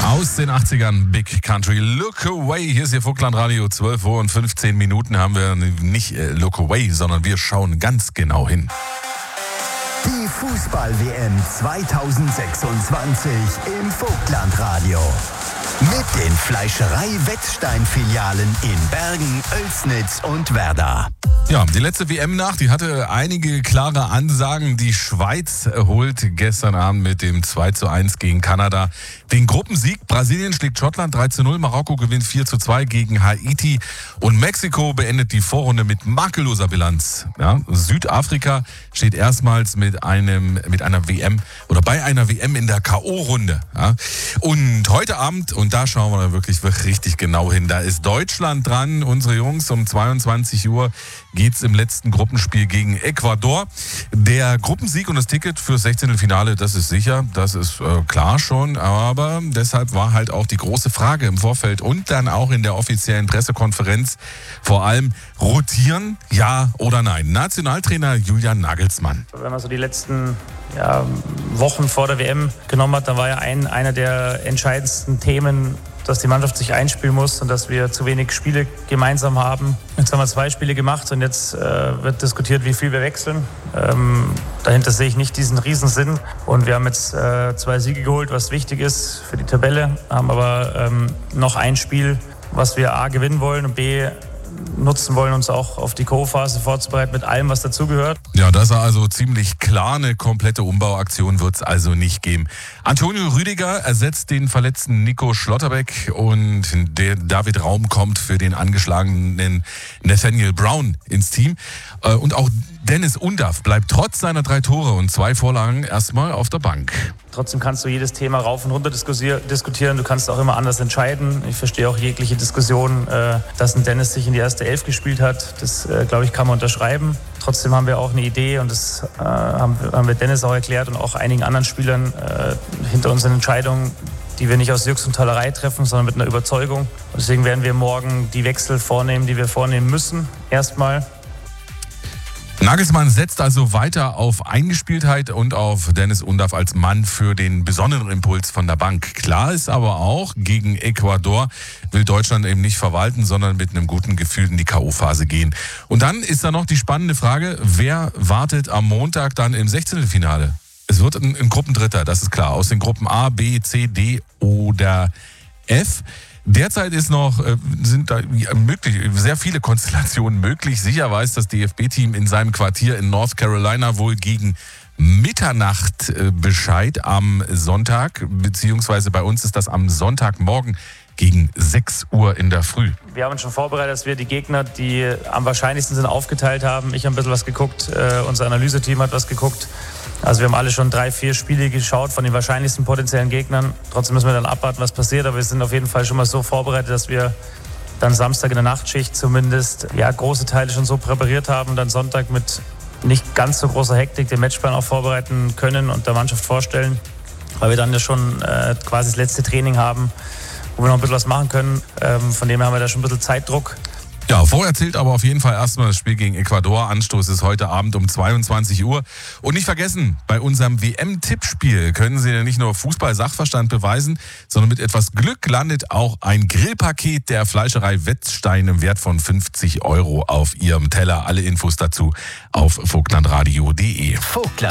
Aus den 80ern, Big Country, Look Away. Hier ist Ihr Vogtland-Radio, 12 Uhr und 15 Minuten haben wir nicht Look Away, sondern wir schauen ganz genau hin. Die Fußball-WM 2026 im Vogtland-Radio. Mit den Fleischerei-Wettstein-Filialen in Bergen, Oelsnitz und Werder. Ja, die letzte WM-Nacht, die hatte einige klare Ansagen. Die Schweiz holt gestern Abend mit dem 2:1 gegen Kanada den Gruppensieg. Brasilien schlägt Schottland 3:0, Marokko gewinnt 4:2 gegen Haiti und Mexiko beendet die Vorrunde mit makelloser Bilanz. Ja, Südafrika steht erstmals mit einer WM oder bei einer WM in der K.O.-Runde. Ja. Und heute Abend, und da schauen wir wirklich richtig genau hin, da ist Deutschland dran. Unsere Jungs um 22 Uhr geht's im letzten Gruppenspiel gegen Ecuador. Der Gruppensieg und das Ticket fürs 16. Finale, das ist sicher, das ist klar schon, aber deshalb war halt auch die große Frage im Vorfeld und dann auch in der offiziellen Pressekonferenz vor allem: rotieren, ja oder nein? Nationaltrainer Julian Nagelsmann. Wenn man so die letzten Wochen vor der WM genommen hat, dann war ja einer der entscheidendsten Themen, dass die Mannschaft sich einspielen muss und dass wir zu wenig Spiele gemeinsam haben. Jetzt haben wir 2 Spiele gemacht und jetzt wird diskutiert, wie viel wir wechseln. Dahinter sehe ich nicht diesen Riesensinn. Und wir haben jetzt 2 Siege geholt, was wichtig ist für die Tabelle, haben aber noch ein Spiel, was wir A gewinnen wollen und B nutzen wollen, uns auch auf die K.O.-Phase vorzubereiten mit allem, was dazugehört. Ja, das war also ziemlich klar. Eine komplette Umbauaktion wird es also nicht geben. Antonio Rüdiger ersetzt den verletzten Nico Schlotterbeck und der David Raum kommt für den angeschlagenen Nathaniel Brown ins Team. Und auch Dennis Undaff bleibt trotz seiner 3 Tore und 2 Vorlagen erstmal auf der Bank. Trotzdem kannst du jedes Thema rauf und runter diskutieren. Du kannst auch immer anders entscheiden. Ich verstehe auch jegliche Diskussion, dass ein Dennis sich in die erste 11 gespielt hat. Das, glaube ich, kann man unterschreiben. Trotzdem haben wir auch eine Idee und das haben wir Dennis auch erklärt und auch einigen anderen Spielern hinter unseren Entscheidungen, die wir nicht aus Jux und Tollerei treffen, sondern mit einer Überzeugung. Und deswegen werden wir morgen die Wechsel vornehmen, die wir vornehmen müssen. Erstmal. Nagelsmann setzt also weiter auf Eingespieltheit und auf Dennis Undaff als Mann für den besonderen Impuls von der Bank. Klar ist aber auch, gegen Ecuador will Deutschland eben nicht verwalten, sondern mit einem guten Gefühl in die K.O.-Phase gehen. Und dann ist da noch die spannende Frage, wer wartet am Montag dann im 16. Finale? Es wird ein Gruppendritter, das ist klar, aus den Gruppen A, B, C, D oder F. Derzeit sind da sehr viele Konstellationen möglich. Sicher weiß das DFB-Team in seinem Quartier in North Carolina wohl gegen Mitternacht Bescheid am Sonntag, beziehungsweise bei uns ist das am Sonntagmorgen gegen 6 Uhr in der Früh. Wir haben uns schon vorbereitet, dass wir die Gegner, die am wahrscheinlichsten sind, aufgeteilt haben. Ich habe ein bisschen was geguckt, unser Analyseteam hat was geguckt. Also wir haben alle schon 3, 4 Spiele geschaut von den wahrscheinlichsten potenziellen Gegnern. Trotzdem müssen wir dann abwarten, was passiert. Aber wir sind auf jeden Fall schon mal so vorbereitet, dass wir dann Samstag in der Nachtschicht zumindest große Teile schon so präpariert haben und dann Sonntag mit nicht ganz so großer Hektik den Matchplan auch vorbereiten können und der Mannschaft vorstellen. Weil wir dann ja schon quasi das letzte Training haben, wo wir noch ein bisschen was machen können. Von dem her haben wir da schon ein bisschen Zeitdruck. Ja, vorher zählt aber auf jeden Fall erstmal das Spiel gegen Ecuador. Anstoß ist heute Abend um 22 Uhr. Und nicht vergessen, bei unserem WM-Tippspiel können Sie ja nicht nur Fußball-Sachverstand beweisen, sondern mit etwas Glück landet auch ein Grillpaket der Fleischerei Wettstein im Wert von 50 € auf Ihrem Teller. Alle Infos dazu auf vogtlandradio.de.